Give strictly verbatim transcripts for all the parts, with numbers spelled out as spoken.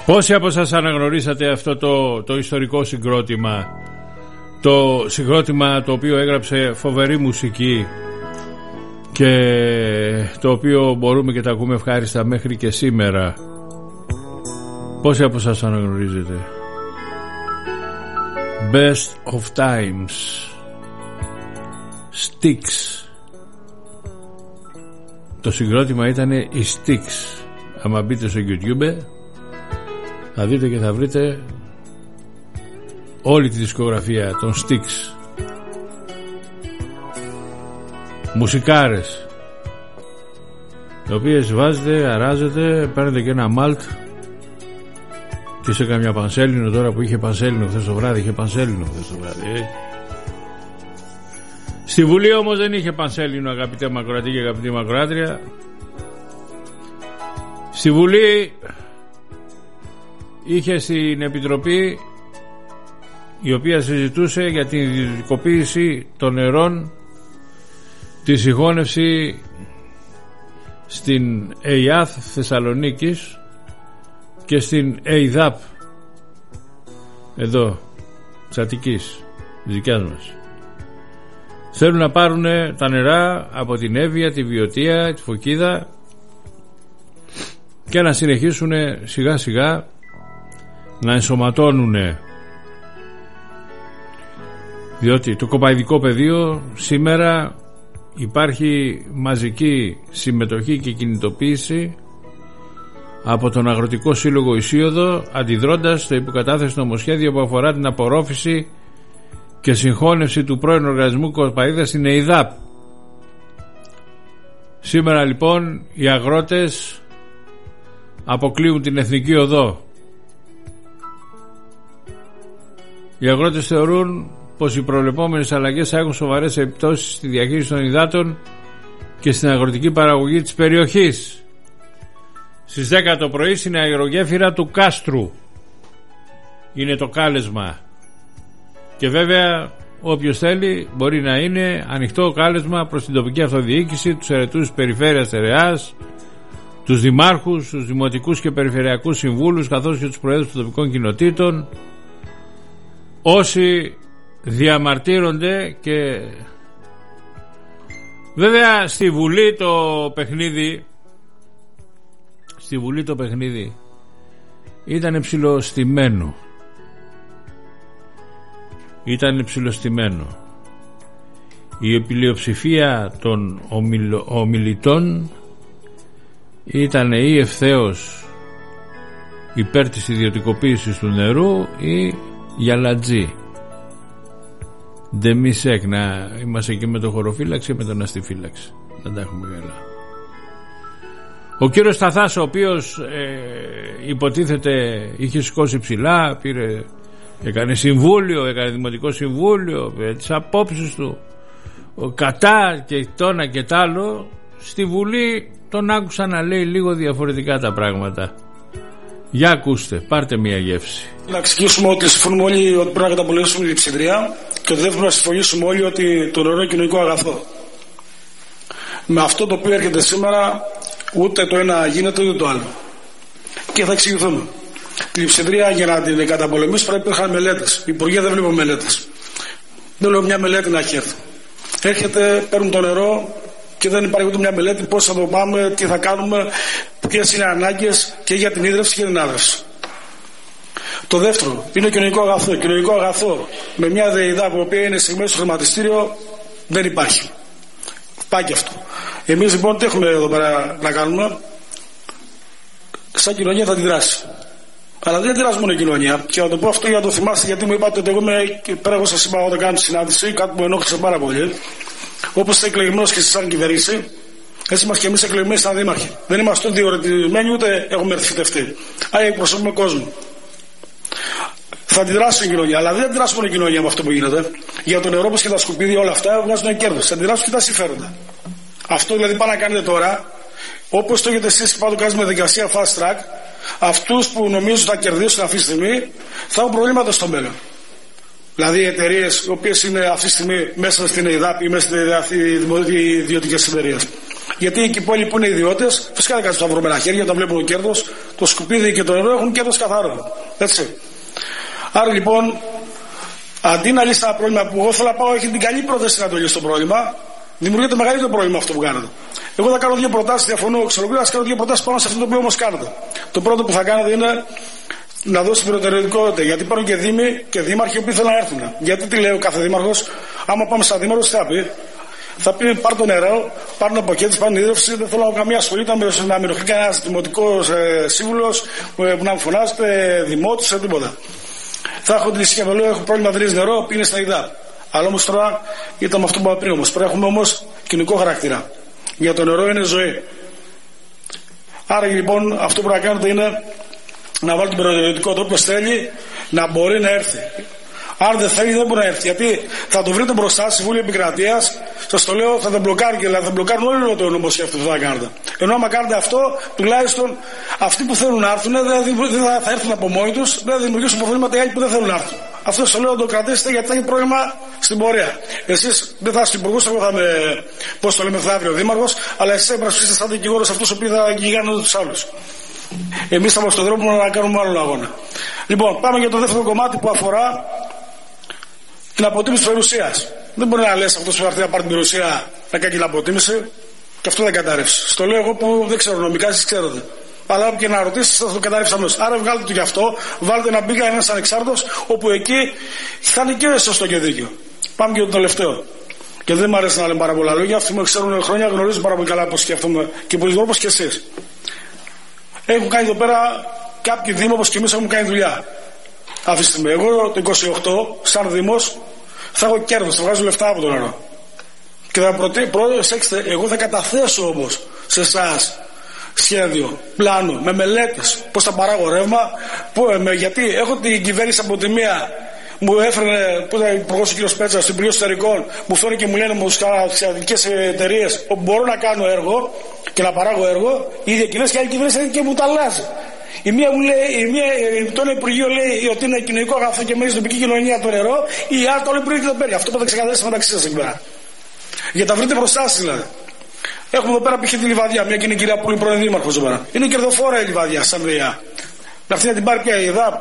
Πόσοι από σας αναγνωρίσατε αυτό το, το ιστορικό συγκρότημα, το συγκρότημα το οποίο έγραψε φοβερή μουσική και το οποίο μπορούμε και τα ακούμε ευχάριστα μέχρι και σήμερα? Πόσοι από σας αναγνωρίζετε? Best of Times, Styx. Το συγκρότημα ήταν η Styx. Άμα μπείτε στο YouTube θα δείτε και θα βρείτε όλη τη δισκογραφία των Styx. Μουσικάρες, οι οποίες βάζετε, αράζετε, παίρνετε και ένα μάλτ και σε καμιά πανσέλινο, τώρα που είχε πανσέλινο χθες το βράδυ, είχε πανσέλινο χθες το βράδυ ε. Στη Βουλή όμως δεν είχε πανσέλινο, αγαπητέ Μακροατή και αγαπητή Μακροάτρια. Στη Βουλή είχε στην Επιτροπή, η οποία συζητούσε για την ιδιωτικοποίηση των νερών, τη συγχώνευση στην ΕΙΑΘ Θεσσαλονίκης και στην ΕΙΔΑΠ εδώ της Αττικής, της δικιάς μας. Θέλουν να πάρουν τα νερά από την Εύβοια, τη Βιωτία, τη Φωκίδα και να συνεχίσουν σιγά σιγά να ενσωματώνουν, διότι το κοπαιδικό πεδίο σήμερα υπάρχει μαζική συμμετοχή και κινητοποίηση από τον Αγροτικό Σύλλογο Ισίωδο, αντιδρώντας στο υποκατάθεση νομοσχέδιο που αφορά την απορρόφηση και συγχώνευση του πρώην οργανισμού Κοπαίδα στην ΕΙΔΑΠ. Σήμερα λοιπόν οι αγρότες αποκλείουν την Εθνική Οδό. Οι αγρότες θεωρούν πως οι προβλεπόμενες αλλαγές θα έχουν σοβαρές επιπτώσεις στη διαχείριση των υδάτων και στην αγροτική παραγωγή της περιοχής. Στις δέκα το πρωί στην αερογέφυρα του Κάστρου είναι το κάλεσμα, και βέβαια όποιος θέλει μπορεί να είναι ανοιχτό κάλεσμα προς την τοπική αυτοδιοίκηση, τους αιρετούς περιφέρειας Τερεάς, τους δημάρχους, τους δημοτικούς και περιφερειακούς συμβούλους, καθώς και τους προέδρους των τοπικών κοινοτήτων, όσοι διαμαρτύρονται. Και βέβαια στη Βουλή το παιχνίδι στη Βουλή το παιχνίδι ήταν ψηλοστημένο ήταν ψηλοστημένο η πλειοψηφία των ομιλ, ομιλητών ήταν ή ευθέως υπέρ της ιδιωτικοποίησης του νερού ή γιαλατζή. Ντεμισέκ, να είμαστε εκεί με το χωροφύλαξη και με τον αστιφύλαξη, να τα έχουμε καλά. Ο κύριος Σταθάς, ο οποίος ε, υποτίθεται είχε σηκώσει ψηλά, πήρε, έκανε συμβούλιο, έκανε δημοτικό συμβούλιο, ε, τις απόψεις του ο, κατά και τόνα και τ' άλλο, στη Βουλή τον άκουσα να λέει λίγο διαφορετικά τα πράγματα. Για ακούστε, πάρτε μια γεύση. Να ξεκινήσουμε ότι συμφωνούμε όλοι ότι πρέπει να καταπολεμήσουμε την ψηφιδρία και ότι δεν πρέπει να συμφωνήσουμε όλοι ότι το νερό είναι κοινωνικό αγαθό. Με αυτό το οποίο έρχεται σήμερα, ούτε το ένα γίνεται ούτε το άλλο. Και θα εξηγηθούμε. Την ψηφιδρία για να την καταπολεμήσει πρέπει να είχαν μελέτες. Η Υπουργεία δεν βλέπω μελέτες. Δεν λέω μια μελέτη να έχει έρθει. Έρχεται, παίρνουν το νερό και δεν υπάρχει ούτε μια μελέτη πώς θα το πάμε, τι θα κάνουμε, ποιες είναι οι ανάγκες και για την ίδρυυση και την άδρυυση. Το δεύτερο είναι κοινωνικό αγαθό. Κοινωνικό αγαθό με μια ΔΕΙΔΑ που είναι στιγμή στο χρηματιστήριο δεν υπάρχει. Πάει και αυτό. Εμείς λοιπόν τι έχουμε εδώ πέρα να κάνουμε? Σαν κοινωνία θα αντιδράσει. Αλλά δεν αντιδράσει μόνο η κοινωνία. Και να το πω αυτό για να το θυμάστε, γιατί μου είπατε ότι εγώ είμαι πέρα, εγώ σας είπα όταν κάνω συνάντηση, κάτι που με ενόχλησε πάρα πολύ. Όπως είστε εκλεγμένος και εσείς σαν κυβέρνηση, έτσι είμαστε και εμείς εκλεγμένοι σαν δήμαρχοι. Δεν είμαστε διορατημένοι ούτε έχουμε ερθιτευτεί. Άρα εκπροσωπούμε κόσμο. Θα αντιδράσει η κοινωνία, αλλά δεν αντιδράσει μόνο η κοινωνία με αυτό που γίνεται. Για το νερό, όπως και τα σκουπίδια, όλα αυτά βγάζουν κέρδος. Θα αντιδράσουν και τα συμφέροντα. Αυτό δηλαδή πάνε να κάνετε τώρα, όπως το έχετε εσείς και πάντα το κάνετε με δικασία fast track, αυτούς που νομίζουν θα κερδίσουν αυτή τη στιγμή θα έχουν προβλήματα στο μέλλον. Δηλαδή οι εταιρείες οι οποίες είναι αυτή τη στιγμή μέσα στην ΕΙΔΑΠ ή μέσα στην ιδιωτικές εταιρείες. Γιατί εκεί που όλοι που είναι ιδιώτες, φυσικά δεν κάνουν τα βρωμένα χέρια, όταν βλέπουν το κέρδος, το σκουπίδι και το νερό έχουν κέρδος καθαρό. Έτσι. Άρα λοιπόν, αντί να λύσει ένα πρόβλημα που εγώ θέλω να πάω, έχει την καλή πρόθεση να το λύσει το πρόβλημα, δημιουργείται το μεγαλύτερο πρόβλημα αυτό που κάνετε. Εγώ θα κάνω δύο προτάσεις, διαφωνώ, ξέρω εγώ, θα κάνω δύο προτάσεις πάνω σε αυτό το οποίο όμως κάνετε. Το πρώτο που θα κάνετε είναι να δώσετε προτεραιοτικότητα. Γιατί υπάρχουν και δήμοι και δήμαρχοι που θέλουν να έρθουν. Γιατί τι λέει ο κάθε δήμαρχος, άμα πάμε στα δήμαρχος, τι θα πει. Θα πει πάρ' το νερό, πάρ' την αποκέντρωση, πάρ' την ίδρυυση. Δεν θέλω να έχω καμία ασχολή να με ενοχλεί κανένα δημοτικό ε, σύμβουλο που να μου φωνάζετε, δημότης, ε, τίποτα. Θα έχω την ησυχία να λέω: έχω πρόβλημα, βρει νερό, πίνει στα ιδά. Αλλά όμως τώρα ήταν με αυτό που είπα πριν. Όμως πρέπει να έχουμε όμως κοινωνικό χαρακτήρα. Για το νερό είναι ζωή. Άρα λοιπόν αυτό που πρέπει να κάνετε είναι να βάλει την προτεραιοτικότητα. Όποιος θέλει να μπορεί να έρθει. Αν δεν θέλει δεν μπορεί να έρθει. Γιατί θα το βρείτε μπροστά στη Βουλή Επικρατείας. Σας το λέω, θα τον μπλοκάρει και δηλαδή θα μπλοκάρουν όλο το νομοσχέδιο που θα κάνετε. Ενώ άμα κάνετε αυτό, τουλάχιστον αυτοί που θέλουν να έρθουν δεν θα, θα έρθουν από μόνοι τους, δεν θα δημιουργήσουν προβλήματα οι άλλοι που δεν θέλουν να έρθουν. Αυτό σας το λέω να το κρατήσετε γιατί θα έχει πρόβλημα στην πορεία. Εσείς δεν θα είστε υπουργός, εγώ θα είμαι, πώς το λέμε, θα αύριο δήμαρχος, αλλά εσείς θα υπερασπιστείτε σαν δικηγόρος αυτούς οι οποίοι θα κυνηγάνε τους άλλους. Εμείς θα είμαστε στον δρόμο να κάνουμε άλλον αγώνα. Λοιπόν, πάμε για το δεύτερο κομμάτι που αφορά την αποτίμηση της περιουσίας. Δεν μπορεί να λες αυτός που θα έρθει να πάρει την περιουσία να κάνει την αποτίμηση και αυτό δεν κατάρρευσε. Στο λέω εγώ που δεν ξέρω νομικά, εσείς ξέρετε. Αλλά και να ρωτήσεις θα το καταρρεύσει αμέσως. Άρα βγάλετε το γι' αυτό, βάλτε να μπει ένας ανεξάρτητος, όπου εκεί θα είναι και σωστό και δίκαιο. Πάμε και το τελευταίο. Και δεν μου αρέσει να λέμε πάρα πολλά λόγια. Αυτοί με ξέρουν χρόνια, γνωρίζουν πάρα πολύ καλά πώς σκέφτομαι και πολύ όπως και εσείς. Έχουν κάνει εδώ πέρα κάποιοι δήμοι όπως και εμείς έχουμε κάνει δουλειά. Αυτή τη στιγμή. Εγώ το είκοσι οκτώ, σαν δήμος, θα έχω κέρδος, θα βγάζω λεφτά από το νερό. Και θα προτε... προσέξτε, εγώ θα καταθέσω όμως σε εσάς σχέδιο, πλάνο, με μελέτες, πώς θα παράγω ρεύμα, που, με, γιατί έχω την κυβέρνηση από τη μία, μου έφερε, που ήταν υπουργός ο κ. Πέτσα, στο Υπουργείο Εσωτερικών, μου φέρνει και μου λένε μου στις ιδιωτικές εταιρείες όπου μπορώ να κάνω έργο και να παράγω έργο, η ίδια κυβέρνηση και άλλη κυβέρνηση και μου τα αλλάζει. Η μία μου λέει, η μία, το ένα Υπουργείο λέει ότι είναι κοινωνικό αγαθό και μένει στην τοπική κοινωνία το νερό, η άλλη το άλλο Υπουργείο το παίρνει. Αυτό που θα ξεκαθαρίσετε μεταξύ σας εκεί πέρα. Για τα βρείτε μπροστά σας δηλαδή. Έχουμε εδώ πέρα π.χ. τη Λιβαδιά, μια και είναι η κυρία που είναι πρώην δήμαρχος εδώ πέρα. Είναι κερδοφόρα η Λιβαδιά, σαν ΔΕΙΑ. Να αυτή να την πάρει πια η ΕΔΑΠ.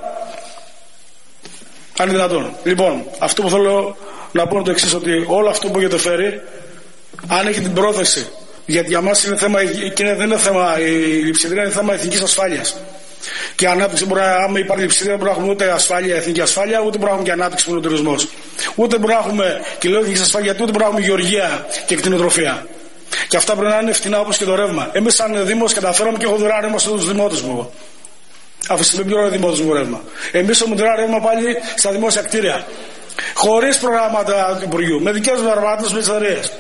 Αν είναι δυνατόν. Λοιπόν, αυτό που θέλω να πω είναι το εξής, ότι όλο αυτό που έχετε φέρει, αν έχει την πρόθεση, γιατί για μας είναι θέμα, και δεν είναι θέμα, η λειψιδρία είναι θέμα εθνικής ασφάλειας. Και ανάπτυξη μπορεί να, άμα υπάρχει λειψιδρία, δεν μπορεί να έχουμε ούτε ασφάλεια, εθνική ασφάλεια, ούτε μπορεί να έχουμε και ανάπτυξη που είναι ο τουρισμός. Ούτε μπορεί να έχουμε, και λέω εθνική ασφάλεια, ούτε μπορεί να έχουμε γεωργία και κτηνοτροφία. Και αυτά πρέπει να είναι φτηνά όπως και το ρεύμα. Εμείς, σαν Δήμος, καταφέραμε και έχω δωρεάν ρεύμα στους δημότες μου. Αυτή τη στιγμή πληρώνω δημότες μου ρεύμα. Εμείς έχουμε δωρεάν ρεύμα πάλι στα δημόσια κτίρια. Χωρίς προγράμματα του Υπουργείου. Με δικές μου δραπάτες, με τις εταιρείες.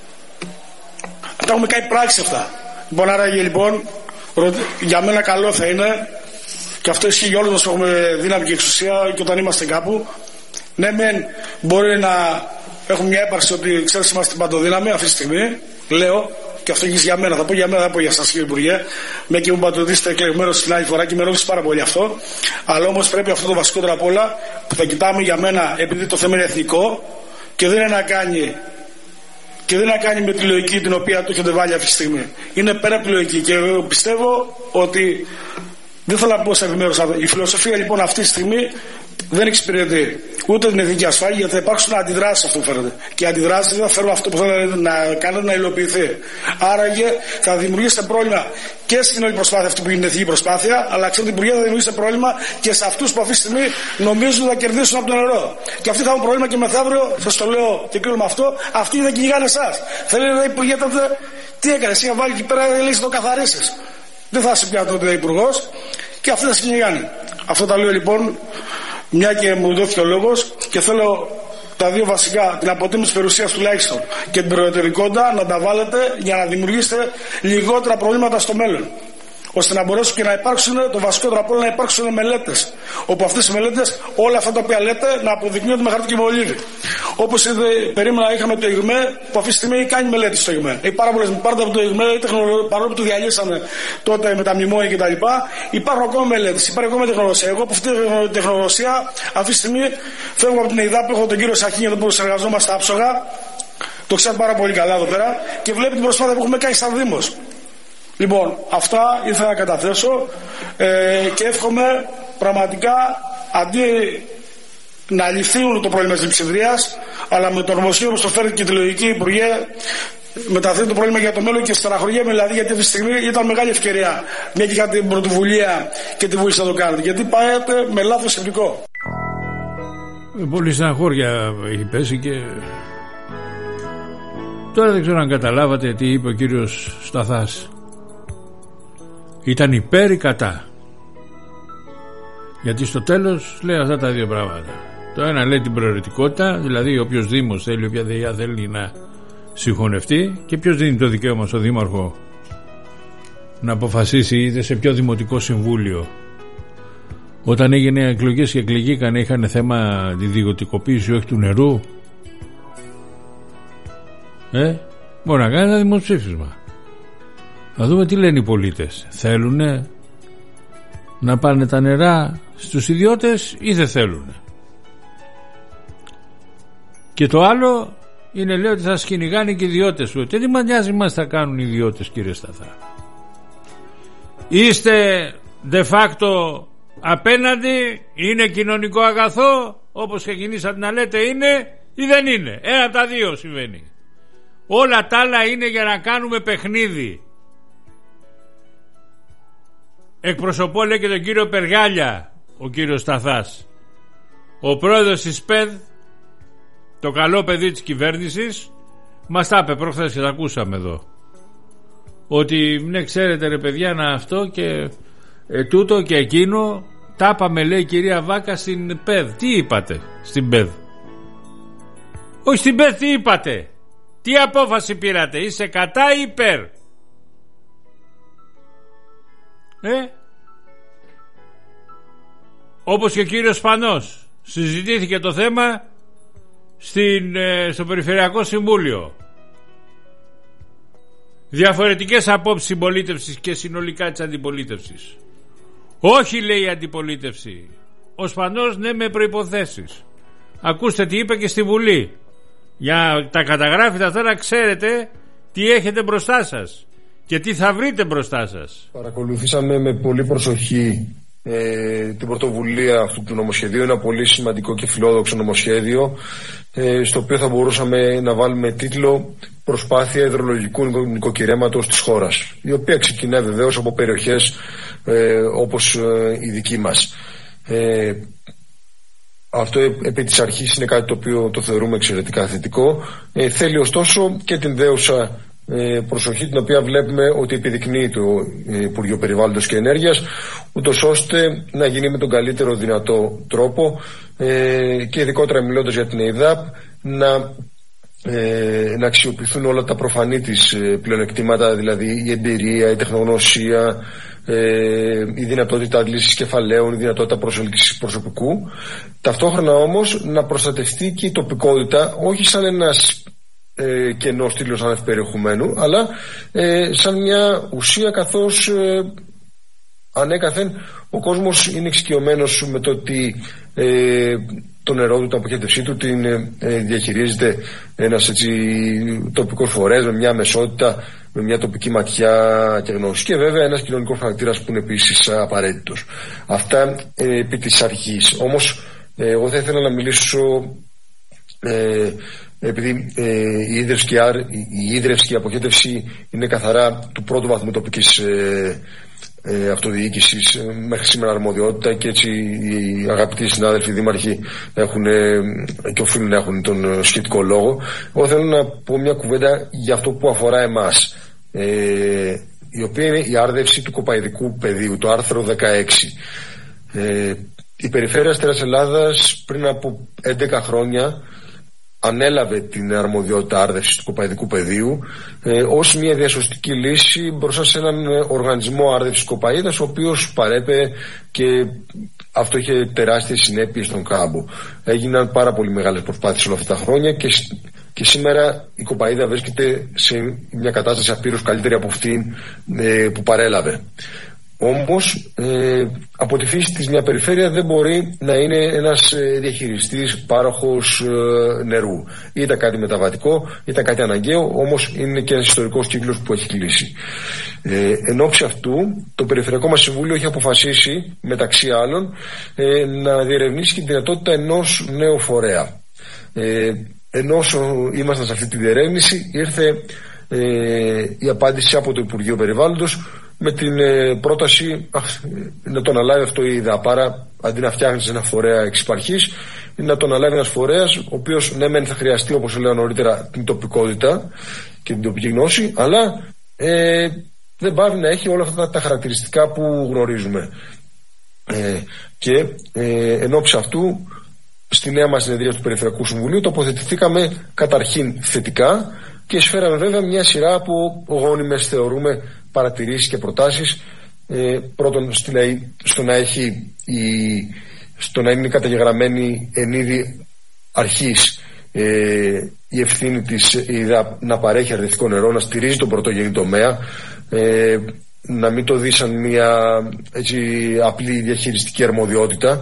Τα έχουμε κάνει πράξη αυτά. Λοιπόν, άραγε λοιπόν, για μένα καλό θα είναι, και αυτό ισχύει για όλους μας που έχουμε δύναμη και εξουσία και όταν είμαστε κάπου. Ναι, μεν μπορεί να έχουμε μια έπαρξη ότι ξέρεις είμαστε παντοδύναμοι αυτή τη στιγμή. Λέω, και αυτό έχει για μένα, θα πω για μένα, θα πω για σας κύριε Υπουργέ. Με και μου παντοδείστε εκλεγμένος την άλλη φορά και με ρώτησε πάρα πολύ αυτό. Αλλά όμως πρέπει αυτό το βασικότερο απ' όλα που θα κοιτάμε για μένα, επειδή το θέμα είναι εθνικό και δεν είναι να κάνει. Και δεν έχει να κάνει με τη λογική την οποία του έχετε βάλει αυτή τη στιγμή. Είναι πέρα από τη λογική. Και εγώ πιστεύω ότι. Δεν θέλω να πω σε επιμέρους. Η φιλοσοφία λοιπόν αυτή τη στιγμή δεν εξυπηρετεί ούτε την εθνική ασφάλεια, γιατί θα υπάρξουν αντιδράσεις αυτό που φέρετε. Και οι αντιδράσεις δεν θα φέρουν αυτό που θέλετε να κάνετε να υλοποιηθεί. Άραγε θα δημιουργήσετε πρόβλημα και στην όλη προσπάθεια αυτή που είναι η εθνική προσπάθεια, αλλά ξέρετε Υπουργέ θα δημιουργήσετε πρόβλημα και σε αυτούς που αυτή τη στιγμή νομίζουν ότι θα κερδίσουν από το νερό. Και αυτοί θα έχουν πρόβλημα και μεθαύριο, σας το λέω και κλείνω με αυτό, αυτοί δεν κυνηγάνε εσάς. Θέλετε Υπουργέ τότε, τι έκανε, εσύ να βάλει εκεί πέρα λύση να το καθαρίσεις. Δεν θα είσαι πια τότε υπουργός και αυτοί θα σε κυνηγάνε. Αυτό τα λέω λοιπόν. Μια και μου δόθηκε ο λόγος και θέλω τα δύο βασικά, την αποτίμηση της περιουσίας τουλάχιστον και την προτεραιότητα να τα βάλετε για να δημιουργήσετε λιγότερα προβλήματα στο μέλλον. Ώστε να μπορέσουν και να υπάρξουν, το βασικότερο από όλα να υπάρξουν μελέτες. Όπου αυτές οι μελέτες, όλα αυτά τα οποία λέτε, να αποδεικνύονται με χαρτί και μολύβι. Όπως περίμενα, είχαμε το ΙΓΜΕ, που αυτή τη στιγμή κάνει μελέτες στο ΙΓΜΕ. Έχει πάρα πολλές πάρτε από το ΙΓΜΕ, παρόλο που το διαλύσανε τότε με τα μνημόνια κτλ. Υπάρχουν ακόμα μελέτες, υπάρχει ακόμα τεχνογνωσία. Εγώ από αυτή τη τεχνογνωσία, αυτή τη στιγμή φεύγω από την ΕΙΔΑΠ, έχω τον κύριο Σαχίνη εδώ που συνεργαζόμαστε άψογα. Το ξέρετε πάρα πολύ καλά εδώ πέρα και βλέπετε την προσπάθεια που έχουμε κάνει σαν Δήμος. Λοιπόν, αυτά ήθελα να καταθέσω ε, και εύχομαι πραγματικά αντί να λυθεί όλο το πρόβλημα της λειψιδρίας, αλλά με το ορμοσύνο που το φέρει και τη λογική Υπουργέ, μεταφέρει το πρόβλημα για το μέλλον και στεναχωριέμαι δηλαδή, γιατί αυτή τη στιγμή ήταν μεγάλη ευκαιρία. Μια και είχατε την πρωτοβουλία και τη βούληση να το κάνετε. Γιατί πάτε με λάθος σκεπτικό. Πολύ στεναχώρια έχει πέσει και τώρα δεν ξέρω αν καταλάβατε τι είπε ο κύριος Σταθάς. Ήταν υπέρ ή κατά. Γιατί στο τέλος λέει αυτά τα δύο πράγματα. Το ένα λέει την προαιρετικότητα, δηλαδή όποιος Δήμος θέλει, όποια ΔΕΙΑ θέλει να συγχωνευτεί, και ποιος δίνει το δικαίωμα στο Δήμαρχο να αποφασίσει είτε σε ποιο δημοτικό συμβούλιο. Όταν έγινε εκλογές και εκλεγήκαν, είχαν θέμα τη ιδιωτικοποίηση όχι του νερού. Ε, μπορεί να κάνει ένα δημοψήφισμα. Να δούμε τι λένε οι πολίτες. Θέλουνε να πάνε τα νερά στους ιδιώτες ή δεν θέλουνε. Και το άλλο είναι, λέει, ότι θα σκυνηγάνε και οι ιδιώτες σου. Τι μας νοιάζει μας θα κάνουν οι ιδιώτες, κύριε Σταθά. Είστε de facto απέναντι, είναι κοινωνικό αγαθό, όπως ξεκινήσατε να λέτε, είναι ή δεν είναι. Ένα από τα δύο συμβαίνει. Όλα τα άλλα είναι για να κάνουμε παιχνίδι. Εκπροσωπώ, λέει, και τον κύριο Περγάλια, ο κύριος Σταθάς, ο πρόεδρος της ΠΕΔ, το καλό παιδί της κυβέρνησης, μας τα είπε προχθές και τα ακούσαμε εδώ, ότι ναι, ξέρετε ρε παιδιά, να αυτό και ε, τούτο και εκείνο, τα είπαμε, λέει, η κυρία Βάκα στην ΠΕΔ. Τι είπατε στην ΠΕΔ? Όχι στην ΠΕΔ, τι είπατε? Τι απόφαση πήρατε? Είσαι κατά ή υπέρ? Ε? Όπως και ο κύριος Σπανός, συζητήθηκε το θέμα στην, ε, στο Περιφερειακό Συμβούλιο. Διαφορετικές απόψεις συμπολίτευσης και συνολικά της αντιπολίτευσης. Όχι, λέει, η αντιπολίτευση. Ο Σπανός, ναι, με προϋποθέσεις. Ακούστε τι είπε και στη Βουλή. Για τα καταγράφετε αυτά, να ξέρετε τι έχετε μπροστά σας και τι θα βρείτε μπροστά σας. Παρακολουθήσαμε με πολύ προσοχή ε, την πρωτοβουλία αυτού του νομοσχεδίου. Ένα πολύ σημαντικό και φιλόδοξο νομοσχέδιο, ε, στο οποίο θα μπορούσαμε να βάλουμε τίτλο «Προσπάθεια υδρολογικού νοικοκυρέματος της χώρας», η οποία ξεκινάει βεβαίως από περιοχές ε, όπως ε, η δική μας. Ε, Αυτό επί της αρχής είναι κάτι το οποίο το θεωρούμε εξαιρετικά θετικό. Ε, θέλει ωστόσο και την δέουσα ε, προσοχή, την οποία βλέπουμε ότι επιδεικνύει το ε, Υπουργείο Περιβάλλοντος και Ενέργειας, ούτως ώστε να γίνει με τον καλύτερο δυνατό τρόπο ε, και ειδικότερα μιλώντας για την ΕΙΔΑΠ, να, ε, να αξιοποιηθούν όλα τα προφανή της ε, πλεονεκτήματα, δηλαδή η εμπειρία, η τεχνογνωσία, Ε, η δυνατότητα αντλήσης κεφαλαίων, η δυνατότητα προσέλκυσης προσωπικού. Ταυτόχρονα όμως να προστατευτεί και η τοπικότητα, όχι σαν ένας ε, κενός στήλος ανευπεριεχομένου, αλλά ε, σαν μια ουσία, καθώς ε, ανέκαθεν ο κόσμος είναι εξοικειωμένος με το ότι ε, το νερό του, την αποχέτευσή του την ε, διαχειρίζεται ένας έτσι τοπικός φορέας με μια μεσότητα, με μια τοπική ματιά και γνώση, και βέβαια ένας κοινωνικός χαρακτήρας που είναι επίσης απαραίτητος. Αυτά ε, επί της αρχής. Όμως ε, εγώ θα ήθελα να μιλήσω ε, επειδή ε, η ίδρυυση και, η ίδρυυση και η αποχέτευση είναι καθαρά του πρώτου βαθμού τοπικής ε, ε, αυτοδιοίκησης, ε, μέχρι σήμερα αρμοδιότητα, και έτσι οι αγαπητοί συνάδελφοι δήμαρχοι έχουν ε, και οφείλουν να έχουν τον σχετικό λόγο. Εγώ θέλω να πω μια κουβέντα για αυτό που αφορά εμάς, ε, η οποία είναι η άρδευση του κοπαηδικού πεδίου, το άρθρο δεκαέξι. Ε, η Περιφέρεια Αστέρας Ελλάδας πριν από έντεκα χρόνια ανέλαβε την αρμοδιότητα άρδευσης του κοπαηδικού πεδίου ε, ως μια διασωστική λύση μπροστά σε έναν οργανισμό άρδευσης κοπαίδας, ο οποίος παρέπε, και αυτό είχε τεράστιες συνέπειες στον κάμπο. Έγιναν πάρα πολύ μεγάλες προσπάθειες όλα αυτά τα χρόνια και, και σήμερα η κοπαίδα βρίσκεται σε μια κατάσταση απείρως καλύτερη από αυτή ε, που παρέλαβε. Όμως ε, από τη φύση της μια περιφέρεια δεν μπορεί να είναι ένας ε, διαχειριστής, πάροχος ε, νερού. Ήταν κάτι μεταβατικό, ήταν κάτι αναγκαίο, όμως είναι και ένας ιστορικός κύκλος που έχει κλείσει. Ε, εν ώψη αυτού, το Περιφερειακό μας Συμβούλιο έχει αποφασίσει, μεταξύ άλλων, ε, να διερευνήσει και τη δυνατότητα ενός νέου φορέα. Ε, ενώ ήμασταν σε αυτή τη διερεύνηση, ήρθε ε, η απάντηση από το Υπουργείο Περιβάλλοντος με την ε, πρόταση αχ, να το αναλάβει αυτό η ΔΑΠΑΡΑ, αντί να φτιάχνει ένα φορέα εξ υπαρχής, να το αναλάβει ένας φορέας, ο οποίος ναι μεν θα χρειαστεί, όπως έλεγα νωρίτερα, την τοπικότητα και την τοπική γνώση, αλλά ε, δεν πάβει να έχει όλα αυτά τα χαρακτηριστικά που γνωρίζουμε. Ε, και ε, εν ώψη αυτού, στη νέα μας συνεδρία του Περιφερειακού Συμβουλίου τοποθετηθήκαμε καταρχήν θετικά και εισφέραμε βέβαια μια σειρά από γόνιμες, θεωρούμε, παρατηρήσεις και προτάσεις. Ε, πρώτον, στο να, έχει η, στο να είναι καταγεγραμμένη εν είδη αρχής ε, η ευθύνη της ΕΙΔΑΠ να παρέχει αρδευτικό νερό, να στηρίζει τον πρωτογενή τομέα, ε, να μην το δει σαν μια έτσι, απλή διαχειριστική αρμοδιότητα,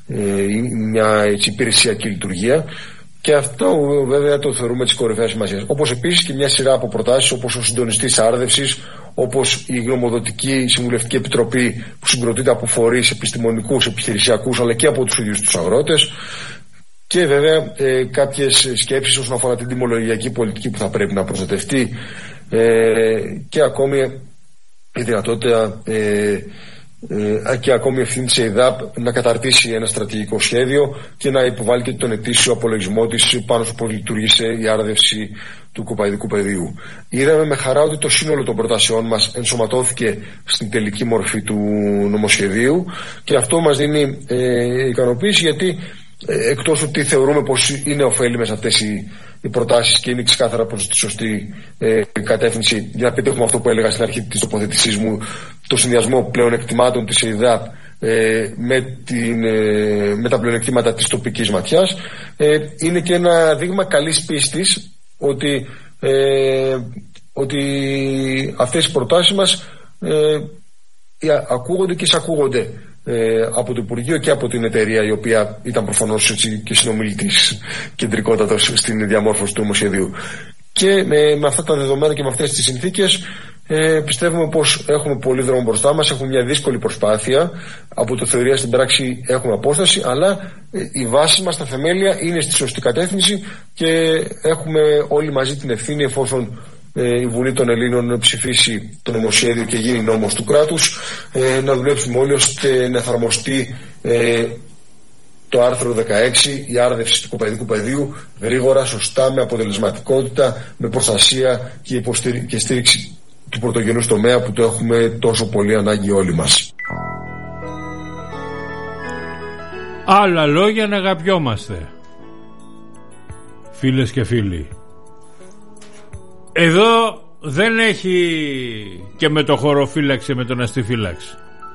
ε, μια έτσι, υπηρεσιακή λειτουργία. Και αυτό βέβαια το θεωρούμε της κορυφαίας σημασίας. Όπως επίσης και μια σειρά από προτάσεις, όπως ο συντονιστής άρδευσης, όπως η γνωμοδοτική συμβουλευτική επιτροπή που συγκροτείται από φορείς επιστημονικούς, επιχειρησιακούς, αλλά και από τους ίδιους τους αγρότες. Και βέβαια ε, κάποιες σκέψεις όσον αφορά την τιμολογιακή πολιτική που θα πρέπει να προστατευτεί, ε, και ακόμη η δυνατότητα ε, ε, και ακόμη ευθύνη της ΕΙΔΑΠ να καταρτήσει ένα στρατηγικό σχέδιο και να υποβάλει και τον ετήσιο απολογισμό της πάνω στο πώς λειτουργήσε η άρδευση του κοπαιδικού πεδίου. Είδαμε με χαρά ότι το σύνολο των προτάσεών μας ενσωματώθηκε στην τελική μορφή του νομοσχεδίου και αυτό μας δίνει ε, ικανοποίηση, γιατί ε, εκτός ότι θεωρούμε πως είναι ωφέλιμες αυτές οι, οι προτάσεις και είναι ξεκάθαρα προς τη σωστή ε, κατεύθυνση για να πετύχουμε αυτό που έλεγα στην αρχή της τοποθέτησής μου, το συνδυασμό πλεονεκτημάτων της ΕΙΔΑΠ ε, με, την, ε, με τα πλεονεκτήματα της τοπικής ματιάς, ε, είναι και ένα δείγμα καλής πίστης ότι, ε, ότι αυτές οι προτάσεις μας ε, ακούγονται και εισακούγονται ε, από το Υπουργείο και από την εταιρεία, η οποία ήταν προφανώς έτσι και συνομιλητής κεντρικότατος στην διαμόρφωση του νομοσχεδίου. Και με, με αυτά τα δεδομένα και με αυτές τις συνθήκες ε, πιστεύουμε πως έχουμε πολύ δρόμο μπροστά μας, έχουμε μια δύσκολη προσπάθεια, από το θεωρία στην πράξη έχουμε απόσταση, αλλά ε, η βάση μας, τα θεμέλια είναι στη σωστή κατεύθυνση και έχουμε όλοι μαζί την ευθύνη, εφόσον ε, η Βουλή των Ελλήνων ψηφίσει το νομοσχέδιο και γίνει νόμος του κράτους, ε, να δουλέψουμε όλοι ώστε να εφαρμοστεί ε, το άρθρο δεκαέξι, η άρδευση του κοπαιδικού πεδίου, γρήγορα, σωστά, με αποτελεσματικότητα, με προστασία και, υποστήρι... και στήριξη του πρωτογενούς τομέα που το έχουμε τόσο πολύ ανάγκη όλοι μας. Άλλα λόγια να αγαπιόμαστε, φίλες και φίλοι. Εδώ δεν έχει και με το χωροφύλαξη με τον αστιφύλαξη.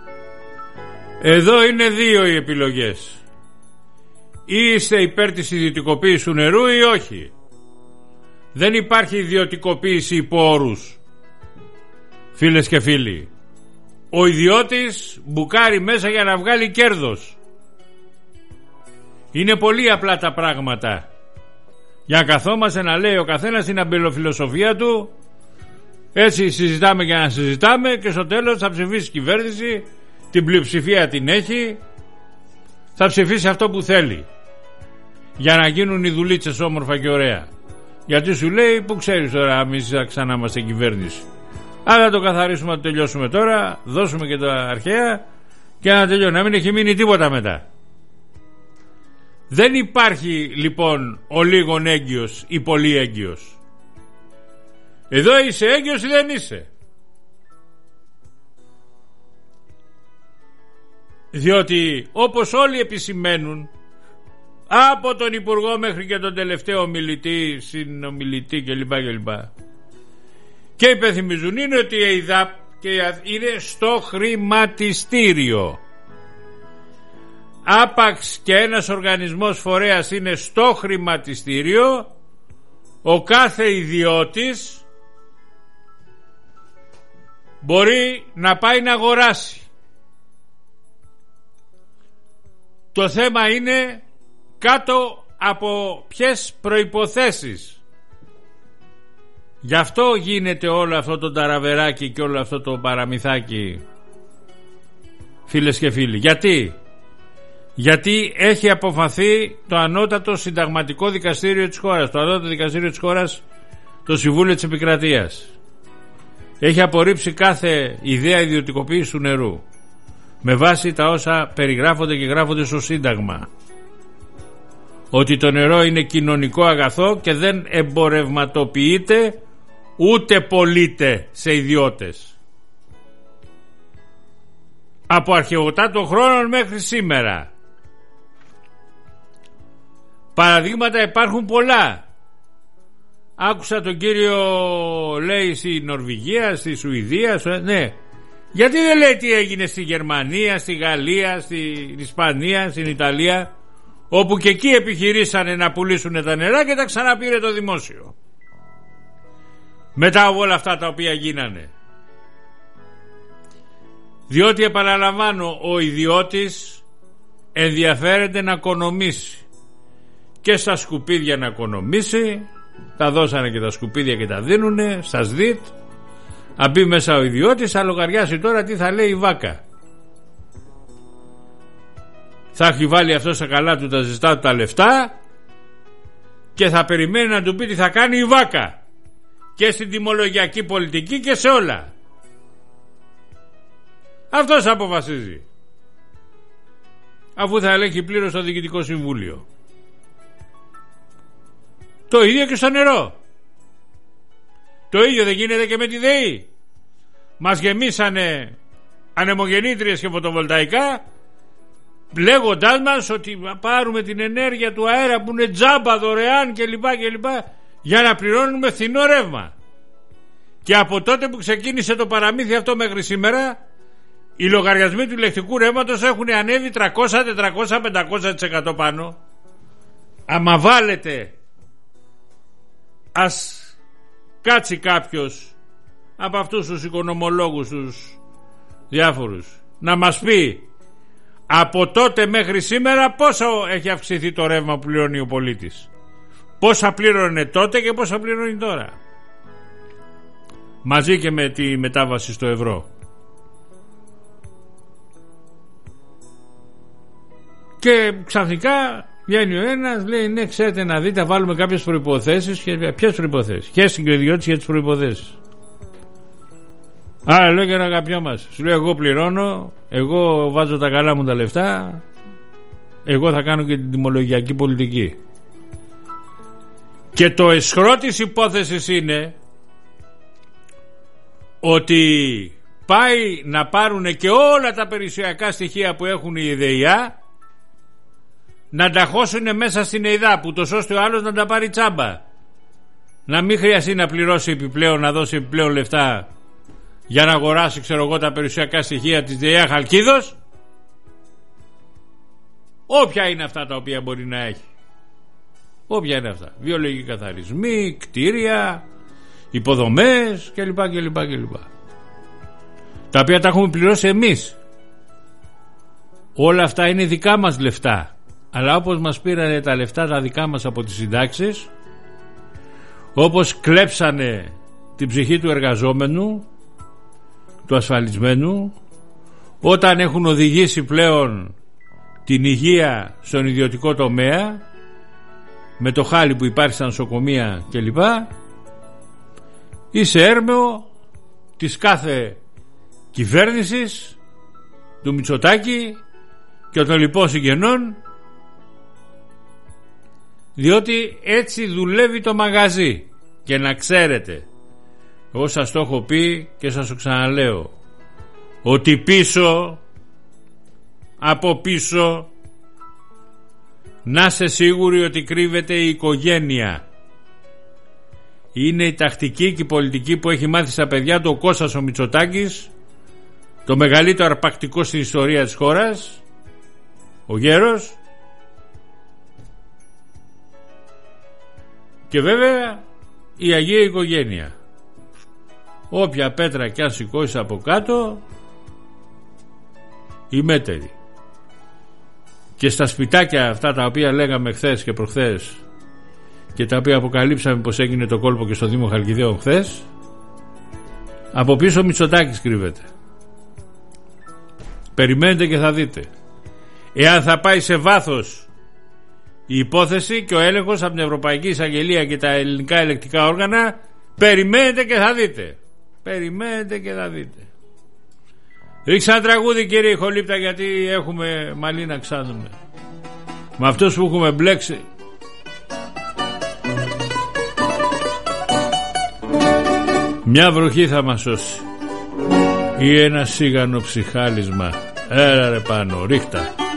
Εδώ είναι δύο οι επιλογές. Ή είστε υπέρ της ιδιωτικοποίησης του νερού ή όχι. Δεν υπάρχει ιδιωτικοποίηση υπό όρους, φίλες και φίλοι. Ο ιδιώτης μπουκάρει μέσα για να βγάλει κέρδος. Είναι πολύ απλά τα πράγματα. Για να καθόμαστε να λέει ο καθένας την αμπελοφιλοσοφία του, έτσι συζητάμε για να συζητάμε και στο τέλος θα ψηφίσει η κυβέρνηση, την πλειοψηφία την έχει, θα ψηφίσει αυτό που θέλει για να γίνουν οι δουλίτσες όμορφα και ωραία. Γιατί σου λέει, που ξέρεις τώρα εμείς θα ξανά είμαστε κυβέρνηση. Άρα το καθαρίσουμε, να το τελειώσουμε τώρα, δώσουμε και τα αρχαία και να τελειώνει, να μην έχει μείνει τίποτα μετά. Δεν υπάρχει λοιπόν ο λίγον έγκυος ή πολύ έγκυος. Εδώ είσαι έγκυος ή δεν είσαι. Διότι όπως όλοι επισημαίνουν, από τον Υπουργό μέχρι και τον τελευταίο ομιλητή, συνομιλητή κλπ, κλπ, και υπενθυμίζουν είναι ότι η ΕΙΔΑΠ είναι στο χρηματιστήριο. Άπαξ και ένας οργανισμός φορέας είναι στο χρηματιστήριο, ο κάθε ιδιώτης μπορεί να πάει να αγοράσει Το θέμα είναι κάτω από ποιες προϋποθέσεις. Γι' αυτό γίνεται όλο αυτό το ταραβεράκι και όλο αυτό το παραμυθάκι, φίλες και φίλοι. Γιατί? Γιατί έχει αποφαθεί το ανώτατο συνταγματικό δικαστήριο της χώρας, το ανώτατο δικαστήριο της χώρας, το Συμβούλιο της Επικρατείας. Έχει απορρίψει κάθε ιδέα ιδιωτικοποίησης του νερού με βάση τα όσα περιγράφονται και γράφονται στο Σύνταγμα, ότι το νερό είναι κοινωνικό αγαθό και δεν εμπορευματοποιείται ούτε πωλείται σε ιδιώτες. Από αρχαιοτά των χρόνων μέχρι σήμερα. Παραδείγματα υπάρχουν πολλά. Άκουσα τον κύριο, λέει, στη Νορβηγία, στη Σουηδία, στο... ναι. Γιατί δεν λέει τι έγινε στη Γερμανία, στη Γαλλία, στην Ισπανία, στην Ιταλία, όπου και εκεί επιχειρήσανε να πουλήσουν τα νερά και τα ξαναπήρε το δημόσιο, μετά από όλα αυτά τα οποία γίνανε. Διότι, επαναλαμβάνω, ο ιδιώτης ενδιαφέρεται να οικονομήσει και στα σκουπίδια να οικονομήσει. Τα δώσανε και τα σκουπίδια και τα δίνουνε στα ΣΔΙΤ. Αν μπει μέσα ο ιδιώτης, θα λογαριάσει τώρα τι θα λέει η βάκα. Θα έχει βάλει αυτό στα καλά του τα ζεστά του τα λεφτά και θα περιμένει να του πει τι θα κάνει η βάκα, και στην τιμολογιακή πολιτική και σε όλα. Αυτός αποφασίζει, αφού θα ελέγχει πλήρως το Διοικητικό Συμβούλιο. Το ίδιο και στο νερό. Το ίδιο δεν γίνεται και με τη ΔΕΗ. Μας γεμίσανε ανεμογεννήτριες και φωτοβολταϊκά, λέγοντάς μας ότι πάρουμε την ενέργεια του αέρα που είναι τζάμπα, δωρεάν κλπ, κλπ, για να πληρώνουμε φθηνό ρεύμα. Και από τότε που ξεκίνησε το παραμύθι αυτό μέχρι σήμερα, οι λογαριασμοί του ηλεκτρικού ρεύματος έχουν ανέβει τριακόσια, τετρακόσια, πεντακόσια τοις εκατό πάνω. Άμα βάλετε, ας κάτσει κάποιος από αυτούς τους οικονομολόγους τους διάφορους να μας πει από τότε μέχρι σήμερα πόσο έχει αυξηθεί το ρεύμα που πληρώνει ο πολίτης, πόσα πλήρωνε τότε και πόσα πληρώνει τώρα, μαζί και με τη μετάβαση στο ευρώ. Και ξαφνικά βγαίνει ο ένας, λέει, ναι, ξέρετε, να δείτε, βάλουμε κάποιες προϋποθέσεις. Και ποιες προϋποθέσεις? Ποιες συγκριτικότητες για τις προϋποθέσεις? Άρα λέω και ένα αγαπιό μας, σου λέει, εγώ πληρώνω, εγώ βάζω τα καλά μου τα λεφτά, εγώ θα κάνω και την τιμολογιακή πολιτική. Και το αισχρό της υπόθεσης είναι ότι πάει να πάρουν και όλα τα περιουσιακά στοιχεία που έχουν οι ΔΕΙΑ, να τα χώσουν μέσα στην ΕΙΔΑ, που το ώστε ο άλλος να τα πάρει τσάμπα, να μην χρειαστεί να πληρώσει επιπλέον, να δώσει επιπλέον λεφτά για να αγοράσει, ξέρω εγώ, τα περιουσιακά στοιχεία της ΔΕΙΑ Χαλκίδος, όποια είναι αυτά τα οποία μπορεί να έχει, όποια είναι αυτά, βιολογικοί καθαρισμοί, κτίρια, υποδομές κλπ, κλπ, κλπ, τα οποία τα έχουμε πληρώσει εμείς. Όλα αυτά είναι δικά μας λεφτά. Αλλά όπως μας πήρανε τα λεφτά τα δικά μας από τις συντάξεις, όπως κλέψανε την ψυχή του εργαζόμενου, του ασφαλισμένου, όταν έχουν οδηγήσει πλέον την υγεία στον ιδιωτικό τομέα με το χάλι που υπάρχει στα νοσοκομεία κλπ, είσαι έρμεο της κάθε κυβέρνησης του Μητσοτάκη και των λοιπών συγγενών, διότι έτσι δουλεύει το μαγαζί. Και να ξέρετε, εγώ σας το έχω πει και σας το ξαναλέω, ότι πίσω, από πίσω, να είστε σίγουροι ότι κρύβεται η οικογένεια. Είναι η τακτική και η πολιτική που έχει μάθει στα παιδιά του ο Κώστας ο Μητσοτάκης, το μεγαλύτερο αρπακτικό στην ιστορία της χώρας, ο γέρος. Και βέβαια η Αγία Οικογένεια. Όποια πέτρα κι αν σηκώσεις από κάτω, η μέτερη. και στα σπιτάκια αυτά τα οποία λέγαμε χθες και προχθές και τα οποία αποκαλύψαμε πως έγινε το κόλπο και στο Δήμο Χαλκιδίων χθες, από πίσω ο Μητσοτάκης κρύβεται. Περιμένετε και θα δείτε εάν θα πάει σε βάθος η υπόθεση και ο έλεγχος από την Ευρωπαϊκή Εισαγγελία και τα ελληνικά ελεκτικά όργανα. Περιμένετε και θα δείτε. Περιμένετε και θα δείτε. Ρίξα ένα τραγούδι, κύριε Ηχολήπτα, γιατί έχουμε μαλλί να ξάνουμε με αυτούς που έχουμε μπλέξει. Μια βροχή θα μας σώσει ή ένα σίγανο ψυχάλισμα. Έλα ρε πάνω, ρίχτα.